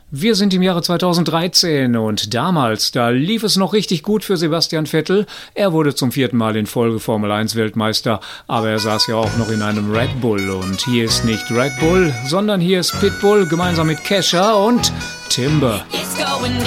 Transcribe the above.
Wir sind im Jahre 2013 und damals, da lief es noch richtig gut für Sebastian Vettel. Er wurde zum 4. Mal in Folge Formel 1 Weltmeister, aber er saß ja auch noch in einem Red Bull. Und hier ist nicht Red Bull, sondern hier ist Pitbull gemeinsam mit Kesha und Timber. It's going down.